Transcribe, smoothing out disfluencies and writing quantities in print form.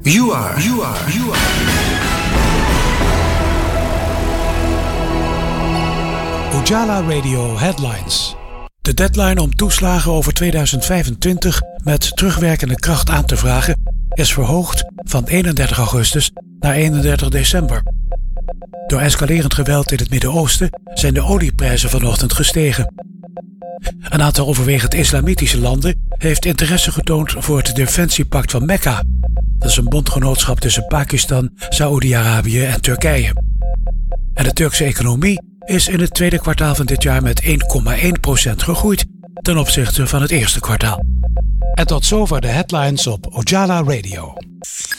You are. Ujala Radio Headlines. De deadline om toeslagen over 2025 met terugwerkende kracht aan te vragen is verhoogd van 31 augustus naar 31 december. Door escalerend geweld in het Midden-Oosten zijn de olieprijzen vanochtend gestegen. Een aantal overwegend islamitische landen heeft interesse getoond voor het defensiepact van Mekka. Dat is een bondgenootschap tussen Pakistan, Saoedi-Arabië en Turkije. En de Turkse economie is in het tweede kwartaal van dit jaar met 1,1% gegroeid ten opzichte van het eerste kwartaal. En tot zover de headlines op Ujala Radio.